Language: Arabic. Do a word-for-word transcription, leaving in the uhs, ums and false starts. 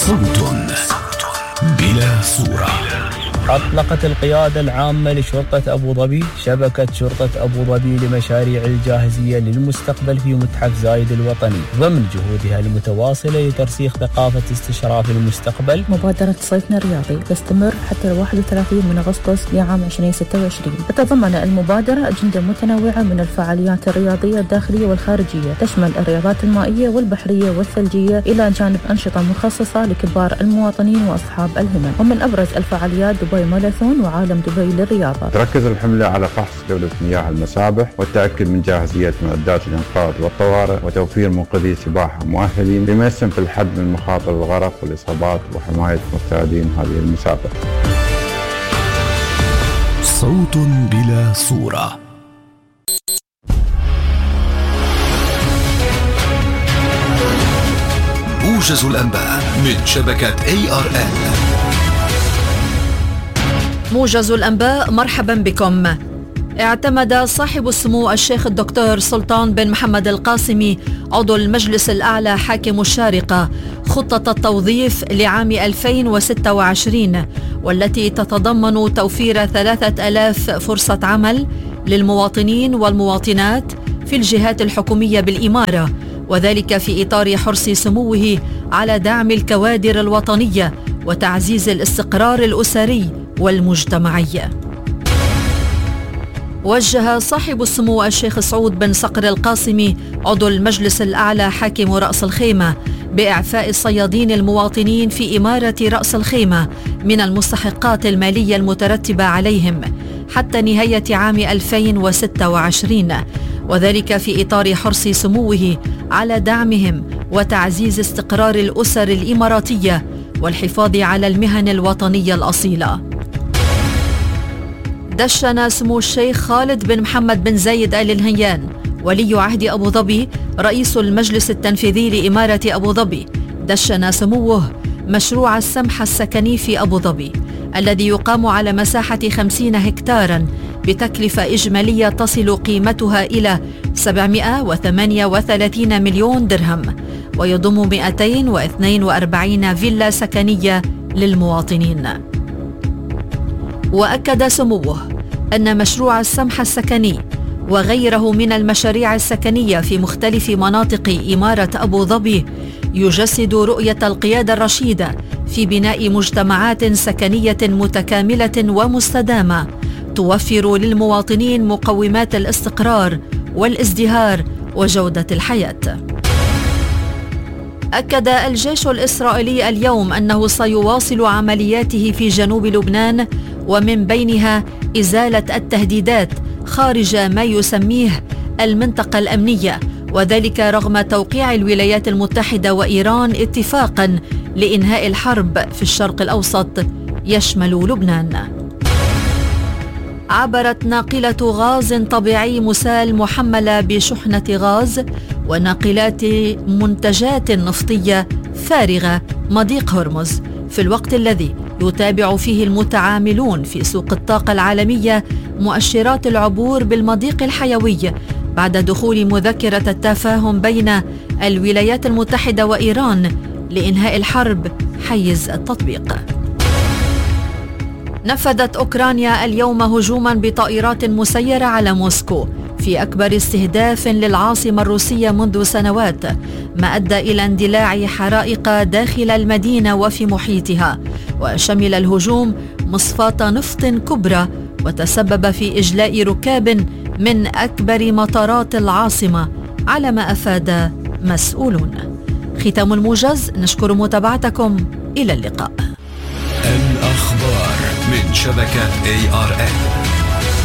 صوت بلا صورة. أطلقت القيادة العامة لشرطة أبو ظبي شبكة شرطة أبو ظبي لمشاريع الجاهزية للمستقبل في متحف زايد الوطني ضمن جهودها المتواصلة لترسيخ ثقافة استشراف المستقبل. مبادرة صيفنا الرياضي تستمر حتى واحد وثلاثين من أغسطس لعام ألفين وستة وعشرين. تتضمن المبادرة أجندة متنوعة من الفعاليات الرياضية الداخلية والخارجية، تشمل الرياضات المائية والبحرية والثلجية إلى جانب أنشطة مخصصة لكبار المواطنين وأصحاب الهمم. ومن أبرز الفعاليات دبي ماراثون وعالم دبي للرياضة. تركز الحملة على فحص جودة مياه المسابح والتأكد من جاهزية معدات الإنقاذ والطوارئ وتوفير منقذي سباحة مؤهلين بما يسهم في الحد من مخاطر الغرق والإصابات وحماية مستعدين هذه المسابقة. صوت بلا صورة. موجز الأنباء من شبكة إيه آر إل. موجز الأنباء، مرحبا بكم. اعتمد صاحب السمو الشيخ الدكتور سلطان بن محمد القاسمي عضو المجلس الأعلى حاكم الشارقة خطة التوظيف لعام ألفين وستة وعشرين، والتي تتضمن توفير ثلاثة آلاف فرصة عمل للمواطنين والمواطنات في الجهات الحكومية بالإمارة، وذلك في إطار حرص سموه على دعم الكوادر الوطنية وتعزيز الاستقرار الأسري والمجتمعي. وجه صاحب السمو الشيخ سعود بن صقر القاسمي عضو المجلس الأعلى حاكم رأس الخيمة بإعفاء الصيادين المواطنين في إمارة رأس الخيمة من المستحقات المالية المترتبة عليهم حتى نهاية عام ألفين وستة وعشرين، وذلك في إطار حرص سموه على دعمهم وتعزيز استقرار الأسر الإماراتية والحفاظ على المهن الوطنية الأصيلة. دشن سمو الشيخ خالد بن محمد بن زايد آل نهيان ولي عهد أبو ظبي رئيس المجلس التنفيذي لإمارة أبو ظبي، دشن سموه مشروع السمح السكني في أبو ظبي الذي يقام على مساحة خمسين هكتاراً بتكلفة إجمالية تصل قيمتها إلى سبعمائة وثمانية وثلاثين مليون درهم، ويضم مئتين واثنين وأربعين فيلا سكنية للمواطنين. وأكد سموه أن مشروع السمح السكني وغيره من المشاريع السكنية في مختلف مناطق إمارة أبو ظبي يجسد رؤية القيادة الرشيدة في بناء مجتمعات سكنية متكاملة ومستدامة توفر للمواطنين مقومات الاستقرار والازدهار وجودة الحياة. أكد الجيش الإسرائيلي اليوم أنه سيواصل عملياته في جنوب لبنان، ومن بينها إزالة التهديدات خارج ما يسميه المنطقة الأمنية، وذلك رغم توقيع الولايات المتحدة وإيران اتفاقاً لإنهاء الحرب في الشرق الأوسط يشمل لبنان. عبرت ناقلة غاز طبيعي مسال محملة بشحنة غاز وناقلات منتجات نفطية فارغة مضيق هرمز في الوقت الذي يتابع فيه المتعاملون في سوق الطاقة العالمية مؤشرات العبور بالمضيق الحيوي بعد دخول مذكرة التفاهم بين الولايات المتحدة وإيران لإنهاء الحرب حيز التطبيق. نفذت أوكرانيا اليوم هجوما بطائرات مسيرة على موسكو في أكبر استهداف للعاصمة الروسية منذ سنوات، ما أدى إلى اندلاع حرائق داخل المدينة وفي محيطها، وشمل الهجوم مصفاة نفط كبرى وتسبب في إجلاء ركاب من أكبر مطارات العاصمة على ما أفاد مسؤولون. ختام الموجز، نشكر متابعتكم، إلى اللقاء. الأخبار من شبكة إيه آر إل.